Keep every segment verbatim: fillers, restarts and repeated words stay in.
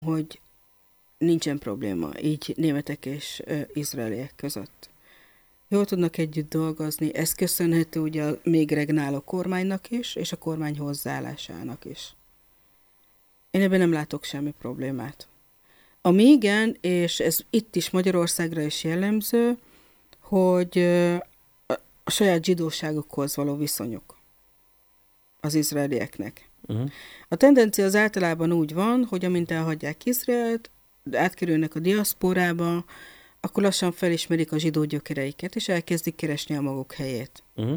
hogy nincsen probléma így németek és ö, izraeliek között. Jól tudnak együtt dolgozni, ez köszönhető ugye a még regnáló kormánynak is, és a kormány hozzáállásának is. Én ebben nem látok semmi problémát. Ami igen, és ez itt is Magyarországra is jellemző, hogy ö, a, a saját zsidóságukhoz való viszonyuk az izraelieknek. Uh-huh. A tendencia az általában úgy van, hogy amint elhagyják Izraelt, átkerülnek a diaszporába, akkor lassan felismerik a zsidó gyökereiket, és elkezdik keresni a maguk helyét. Uh-huh.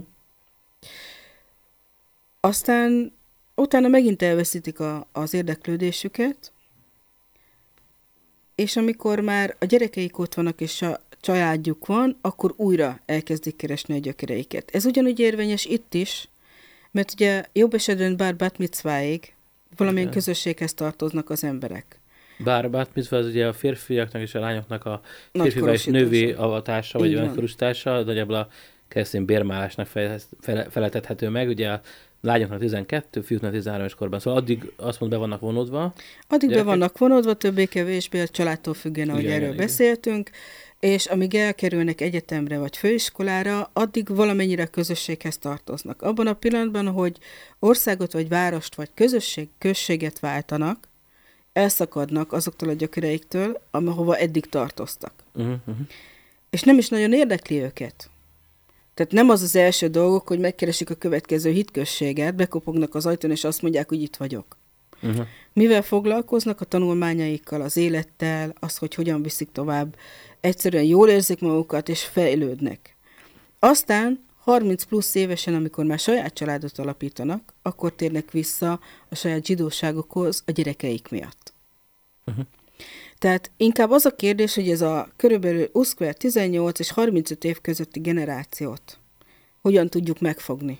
Aztán utána megint elveszítik a, az érdeklődésüket, és amikor már a gyerekeik ott vannak, és a családjuk van, akkor újra elkezdik keresni a gyökereiket. Ez ugyanúgy érvényes itt is, mert ugye jobb esetben bár bat micváig valamilyen Igen. közösséghez tartoznak az emberek. Bár bat micva az ugye a férfiaknak és a lányoknak a férfival és Nagykorúsítása. nővé avatása, vagy Így van. nagykorúsítása, nagyjából a keresztény bérmálásnak fel, fel, feletethető meg, ugye a lányoknak tizenkettő, fiúknak tizenhárom éves korban. Szóval addig azt mond, be vannak vonódva. Addig be Gyerekek? vannak vonódva, többé-kevésbé a családtól függően, ahogy Igen, erről igen, igen. beszéltünk, és amíg elkerülnek egyetemre vagy főiskolára, addig valamennyire a közösséghez tartoznak. Abban a pillanatban, hogy országot vagy várost vagy közösség, községet váltanak, elszakadnak azoktól a gyökereiktől, ahova eddig tartoztak. Uh-huh, uh-huh. És nem is nagyon érdekli őket. Tehát nem az az első dolgok, hogy megkeresik a következő hitközséget, bekopognak az ajtón, és azt mondják, hogy itt vagyok. Uh-huh. Mivel foglalkoznak? A tanulmányaikkal, az élettel, az, hogy hogyan viszik tovább. Egyszerűen jól érzik magukat, és fejlődnek. Aztán harminc plusz évesen, amikor már saját családot alapítanak, akkor térnek vissza a saját zsidóságokhoz a gyerekeik miatt. Uh-huh. Tehát inkább az a kérdés, hogy ez a körülbelül uszkver tizennyolc és harmincöt év közötti generációt hogyan tudjuk megfogni.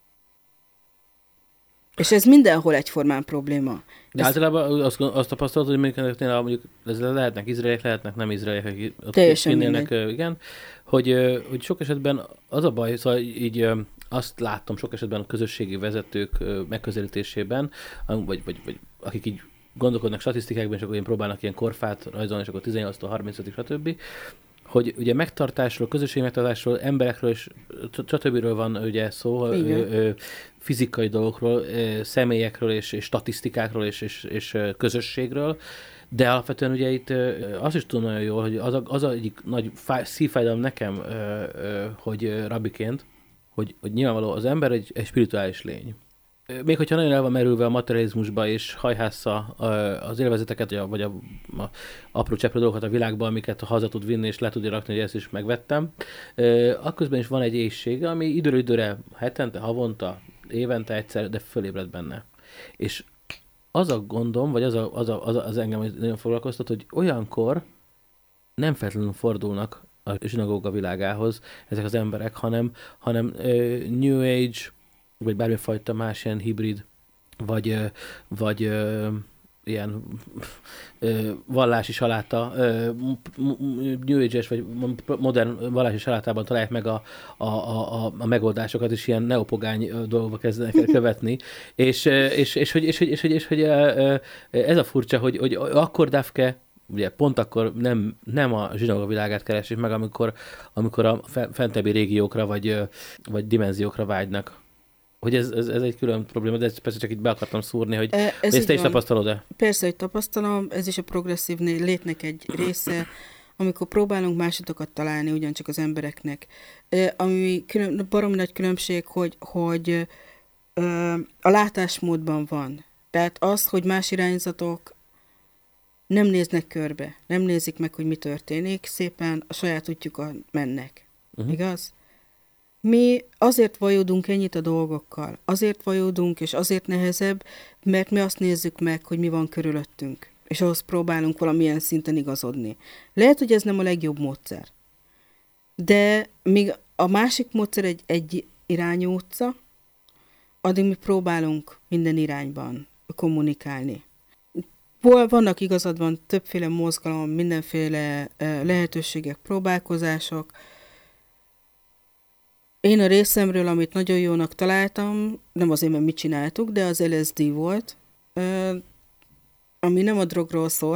És ez mindenhol egyformán probléma. De Ez általában azt, azt tapasztalod, hogy mondjuk, mondjuk ez lehetnek izraeliek, lehetnek nem izraeliek, akik ott Teljesen kinélnek, igen, hogy, ö, hogy sok esetben az a baj, szóval így ö, azt láttam sok esetben a közösségi vezetők ö, megközelítésében, vagy, vagy, vagy akik így gondolkodnak statisztikákban, és akkor ilyen próbálnak ilyen korfát rajzolni, és akkor tizennyolctól harmincötig, stb., hogy ugye megtartásról, közösségi megtartásról, emberekről és stb. Van ugye szó, ö, ö, fizikai dolgokról, ö, személyekről és, és statisztikákról és, és, és ö, közösségről, de alapvetően ugye itt ö, azt is tudom nagyon jól, hogy az, a, az a egyik nagy fáj, szívfájdalom nekem, ö, ö, hogy ö, rabbiként, hogy, hogy nyilvánvaló az ember egy, egy spirituális lény. Még hogyha nagyon el van merülve a materializmusba, és hajhásza az élvezeteket, vagy a, vagy a, a apró cseprő dolgokat a világban, amiket haza tud vinni, és le tudja rakni, hogy ezt is megvettem. Akközben is van egy éjsége, ami időről időre, hetente, havonta, évente egyszer, de fölébred benne. És az a gondom, vagy az a, az, a, az, a, az engem nagyon foglalkoztat, hogy olyankor nem feltétlenül fordulnak a zsinagóga világához ezek az emberek, hanem, hanem uh, New Age, vagy bármifajta más ilyen hibrid, vagy, vagy ö, ilyen ö, vallási saláta, ö, New Age-es vagy modern vallási salátában találják meg a, a, a, a megoldásokat, és ilyen neopogány dolgokba kezdenek követni. és, és, és, hogy, és, hogy, és, hogy, és hogy ez a furcsa, hogy, hogy akkor Dafke, ugye pont akkor nem, nem a zsinagóga világát keresik meg, amikor, amikor a fentebbi régiókra vagy, vagy dimenziókra vágynak. Hogy ez, ez, ez egy külön probléma, de ezt persze csak itt be akartam szúrni, hogy ez ezt te is van. tapasztalod-e? Persze, hogy tapasztalom, ez is a progresszív létnek egy része, amikor próbálunk másodokat találni ugyancsak az embereknek. Ami külön, baromi nagy különbség, hogy, hogy a látásmódban van. Tehát az, hogy más irányzatok nem néznek körbe, nem nézik meg, hogy mi történik, szépen a saját útjukon mennek. Uh-huh. Igaz? Mi azért vajudunk ennyit a dolgokkal, azért vajudunk, és azért nehezebb, mert mi azt nézzük meg, hogy mi van körülöttünk, és ahhoz próbálunk valamilyen szinten igazodni. Lehet, hogy ez nem a legjobb módszer, de míg a másik módszer egy, egy irányú utca, addig mi próbálunk minden irányban kommunikálni. Vannak igazadban többféle mozgalom, mindenféle lehetőségek, próbálkozások. Én a részemről, amit nagyon jónak találtam, nem azért, mert mit csináltuk, de az el es dé volt, ami nem a drogról szól,